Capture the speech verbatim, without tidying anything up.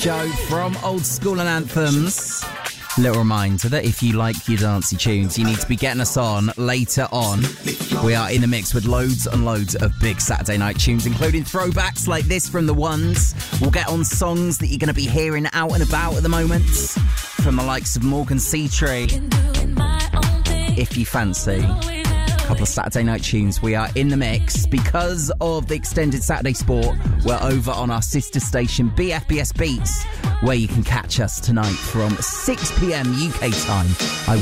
Joe from Old School and Anthems. Little reminder that if you like your dancey tunes, you need to be getting us on later on. We are in the mix with loads and loads of big Saturday night tunes, including throwbacks like this from The Ones. We'll get on songs that you're going to be hearing out and about at the moment from the likes of Morgan Seatree. If you fancy a couple of Saturday night tunes, we are in the mix. Because of the extended Saturday sport, we're over on our sister station B F B S Beats, where you can catch us tonight from six p.m. U K time. I